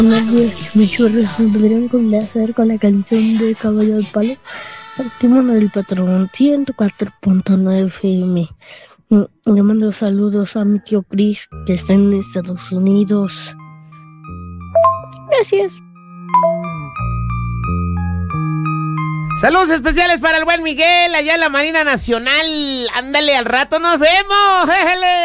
Buenos días, mi churro. ¿Me podrían complacer con la canción de Caballo del Palo? Timón del Patrón, 104.9 FM. Le mando saludos a mi tío Chris, que está en Estados Unidos. Gracias. Saludos especiales para el buen Miguel, allá en la Marina Nacional. Ándale, al rato nos vemos. ¡Jéjele!